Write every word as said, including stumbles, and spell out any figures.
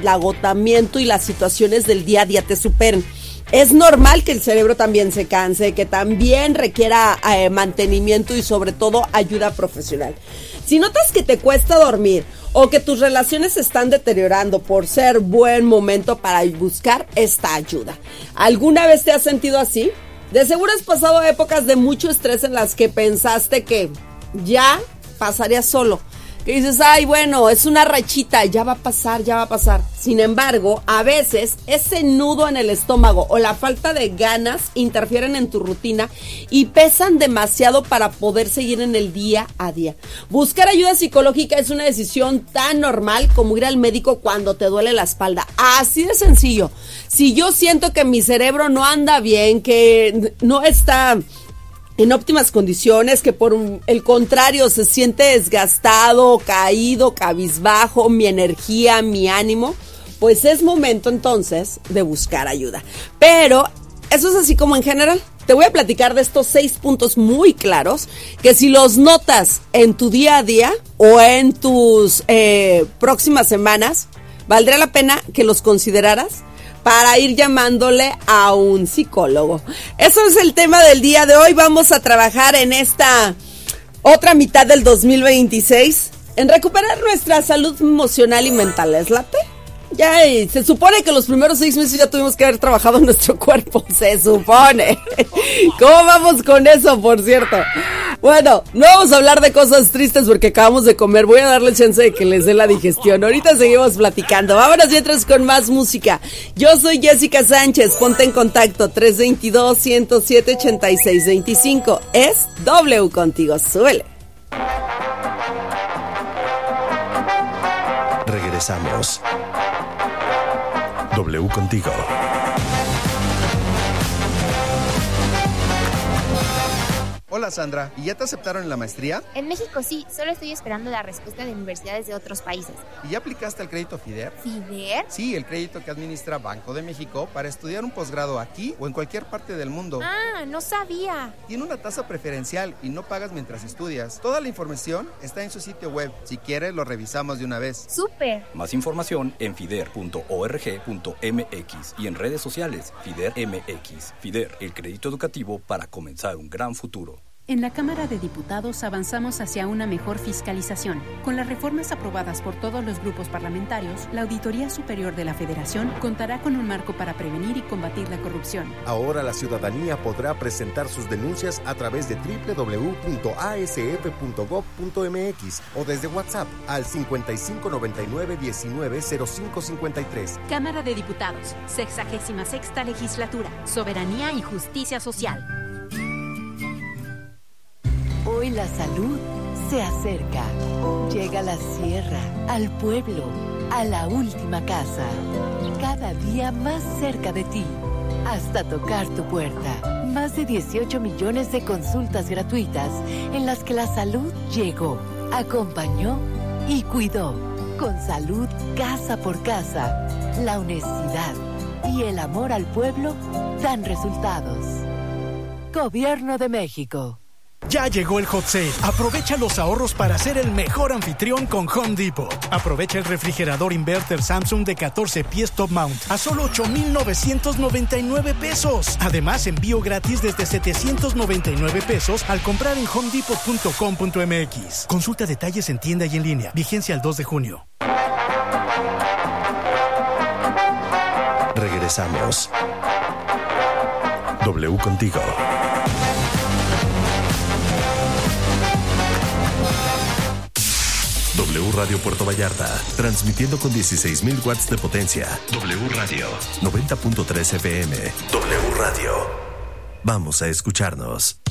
el agotamiento y las situaciones del día a día te superen. Es normal que el cerebro también se canse, que también requiera eh, mantenimiento y sobre todo ayuda profesional. Si notas que te cuesta dormir o que tus relaciones se están deteriorando por ser buen momento para buscar esta ayuda. ¿Alguna vez te has sentido así? De seguro has pasado épocas de mucho estrés en las que pensaste que ya pasaría solo. Que dices, ay, bueno, es una rachita, ya va a pasar, ya va a pasar. Sin embargo, a veces ese nudo en el estómago o la falta de ganas interfieren en tu rutina y pesan demasiado para poder seguir en el día a día. Buscar ayuda psicológica es una decisión tan normal como ir al médico cuando te duele la espalda. Así de sencillo. Si yo siento que mi cerebro no anda bien, que no está en óptimas condiciones, que por un, el contrario se siente desgastado, caído, cabizbajo, mi energía, mi ánimo, pues es momento entonces de buscar ayuda. Pero eso es así como en general. Te voy a platicar de estos seis puntos muy claros que si los notas en tu día a día o en tus eh, próximas semanas, valdría la pena que los consideraras para ir llamándole a un psicólogo. Eso es el tema del día de hoy. Vamos a trabajar en esta otra mitad del dos mil veintiséis en recuperar nuestra salud emocional y mental. ¿Les late? Ya, y se supone que los primeros seis meses ya tuvimos que haber trabajado en nuestro cuerpo. Se supone. ¿Cómo vamos con eso, por cierto? Bueno, no vamos a hablar de cosas tristes porque acabamos de comer. Voy a darle chance de que les dé la digestión. Ahorita seguimos platicando. Vámonos mientras con más música. Yo soy Jessica Sánchez. Ponte en contacto tres dos dos, uno cero siete, ocho seis dos cinco. Es W contigo. Súbele. Regresamos. W contigo. Hola Sandra, ¿y ya te aceptaron en la maestría? En México sí, solo estoy esperando la respuesta de universidades de otros países. ¿Y ya aplicaste al crédito FIDER? ¿FIDER? Sí, el crédito que administra Banco de México para estudiar un posgrado aquí o en cualquier parte del mundo. Ah, no sabía. Tiene una tasa preferencial y no pagas mientras estudias. Toda la información está en su sitio web. Si quieres, lo revisamos de una vez. ¡Súper! Más información en fider punto org punto m x y en redes sociales FIDER M X. FIDER, el crédito educativo para comenzar un gran futuro. En la Cámara de Diputados avanzamos hacia una mejor fiscalización. Con las reformas aprobadas por todos los grupos parlamentarios, la Auditoría Superior de la Federación contará con un marco para prevenir y combatir la corrupción. Ahora la ciudadanía podrá presentar sus denuncias a través de doble u doble u doble u punto a s f punto gob punto m x o desde WhatsApp al cincuenta y cinco noventa y nueve diecinueve cero cinco cincuenta y tres. Cámara de Diputados, sexagésima sexta legislatura, soberanía y justicia social. Hoy la salud se acerca. Llega a la sierra, al pueblo, a la última casa. Cada día más cerca de ti, hasta tocar tu puerta. Más de dieciocho millones de consultas gratuitas en las que la salud llegó, acompañó y cuidó. Con salud casa por casa, la honestidad y el amor al pueblo dan resultados. Gobierno de México. Ya llegó el Hot Sale. Aprovecha los ahorros para ser el mejor anfitrión con Home Depot. Aprovecha el refrigerador inverter Samsung de catorce pies top mount a solo ocho mil novecientos noventa y nueve pesos. Además, envío gratis desde setecientos noventa y nueve pesos al comprar en home depot punto com punto m x. Consulta detalles en tienda y en línea. Vigencia el dos de junio. Regresamos. W contigo. W Radio Puerto Vallarta, transmitiendo con dieciséis mil watts de potencia. W Radio, noventa punto tres F M. W Radio. Vamos a escucharnos.